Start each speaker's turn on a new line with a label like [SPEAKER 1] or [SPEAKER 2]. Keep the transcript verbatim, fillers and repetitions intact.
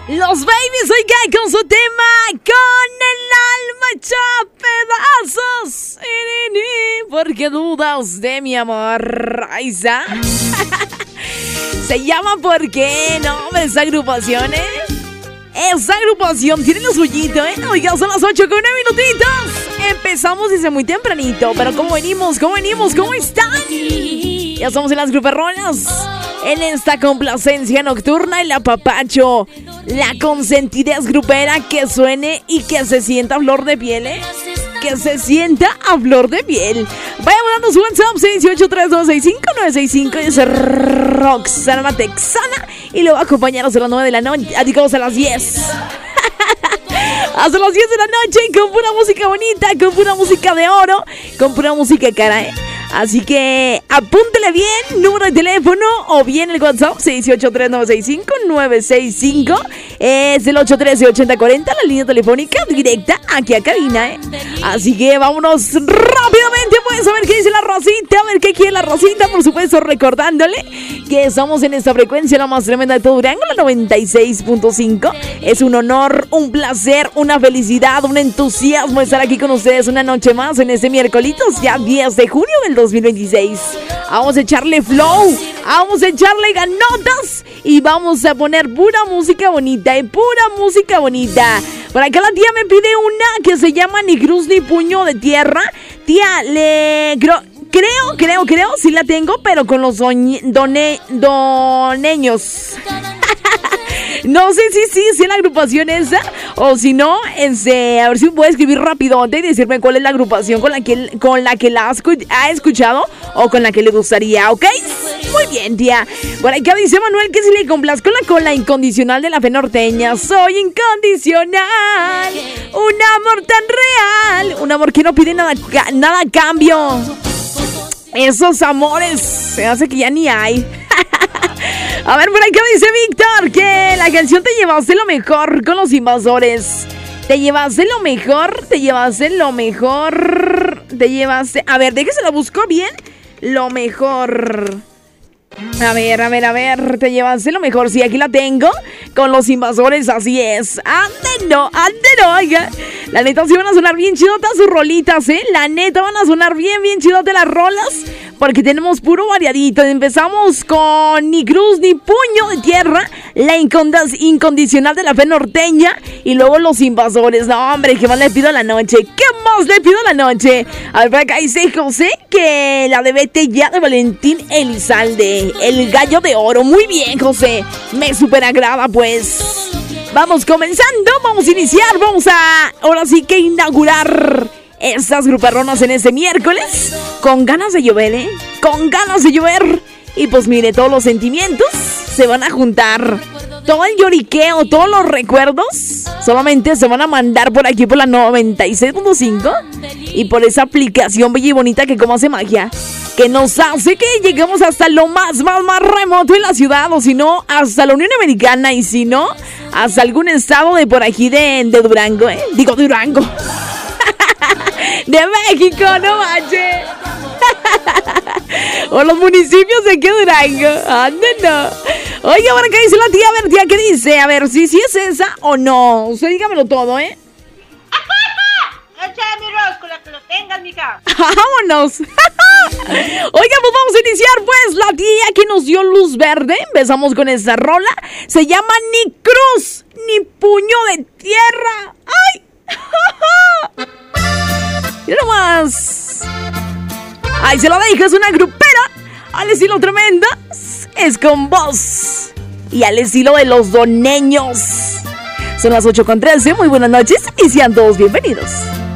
[SPEAKER 1] Los Babies hoy caen con su tema Con el alma hecha pedazos. Porque dudas de mi amor. Ahí está. Se llama ¿Por qué? No, esa agrupación, ¿eh? Esa agrupación tiene lo suyito, ¿eh? Oiga, son las ocho con nueve minutitos. Empezamos desde muy tempranito. Pero ¿cómo venimos? ¿Cómo venimos? ¿Cómo están? Ya estamos en las gruperronas. En esta complacencia nocturna, el apapacho, la consentidez grupera, que suene y que se sienta a flor de piel, ¿eh? Que se sienta a flor de piel. Vayan mandando su WhatsApp seis ocho tres dos seis cinco nueve seis cinco. Y es Roxana Texana. Y lo va a acompañar hasta las nueve de la noche. Digamos a las diez. Hasta las diez de la noche. Con pura música bonita, con pura música de oro, con pura música cara, ¿eh? Así que apúntele bien, número de teléfono o bien el WhatsApp seis ocho tres nueve seis cinco nueve seis cinco. Es el ocho uno tres ocho cero cuatro cero, la línea telefónica directa aquí a cabina, ¿eh? Así que vámonos rápidamente pues a ver qué dice la Rosita, a ver qué quiere la Rosita, por supuesto recordándole que estamos en esta frecuencia, la más tremenda de todo Durango, la noventa y seis punto cinco. Es un honor, un placer, una felicidad, un entusiasmo estar aquí con ustedes una noche más en este miércoles, ya diez de junio del dos mil veintiséis. Vamos a echarle flow, vamos a echarle ganotas y vamos a poner pura música bonita, y pura música bonita. Por acá la tía me pide una que se llama Ni Cruz Ni Puño de Tierra. Tía, le... Creo, creo, creo, creo, sí la tengo, pero con los doñe, done, doneños. No sé si sí, si es la agrupación esa, o si no, este, a ver si me puede escribir rápido y decirme cuál es la agrupación con la que, con la, que la ha escuchado o con la que le gustaría, ¿ok? Muy bien, tía. Por acá dice Manuel que si le complazco la con la incondicional de la fe norteña. Soy incondicional, un amor tan real, un amor que no pide nada, nada a cambio. Esos amores se hace que ya ni hay. A ver, por acá dice Víctor que la canción Te Llevaste Lo Mejor con Los Invasores. Te llevaste lo mejor, te llevaste lo mejor, te llevaste... A ver, déjese la busco bien. Lo mejor... A ver, a ver, a ver, te llevaste lo mejor. Sí, aquí la tengo, con Los Invasores, así es. Ande no, ande no, oiga. La neta sí van a sonar bien chidotas sus rolitas, ¿eh? La neta van a sonar bien, bien chidotas las rolas, porque tenemos puro variadito. Empezamos con Ni Cruz Ni Puño de Tierra, la incondicional de la fe norteña, y luego Los Invasores. No, hombre, ¿qué más le pido a la noche? ¿Qué más le pido a la noche? A ver, por acá dice José que la de Vete Ya de Valentín Elizalde, El Gallo de Oro. Muy bien, José, me super agrada, pues. Vamos comenzando, vamos a iniciar, vamos a, ahora sí que inaugurar estas gruperronas en este miércoles, con ganas de llover, ¿eh? Con ganas de llover. Y pues mire, todos los sentimientos se van a juntar, todo el lloriqueo, todos los recuerdos solamente se van a mandar por aquí por la noventa y seis punto cinco y por esa aplicación bella y bonita que como hace magia, que nos hace que lleguemos hasta lo más, más, más remoto de la ciudad, o si no, hasta la Unión Americana, y si no, hasta algún estado de por aquí de, de Durango, ¿eh? Digo Durango. De México, no manches. O los municipios de qué Durango. Ande no. Oye, ahora qué dice la tía, a ver, tía, ¿qué dice? A ver, si ¿sí, sí es esa o no. Usted dígamelo todo, ¿eh?
[SPEAKER 2] Echa mi rosco, con la que lo tengas, mija.
[SPEAKER 1] ¡Vámonos! Oiga, pues vamos a iniciar, pues, la tía que nos dio luz verde. Empezamos con esta rola. Se llama Ni Cruz Ni Puño de Tierra. ¡Ay! Mira nomás. Ahí se lo dejo, es una grupera al estilo tremenda. Es con voz y al estilo de los doneños. Son las ocho con trece, muy buenas noches y sean todos bienvenidos.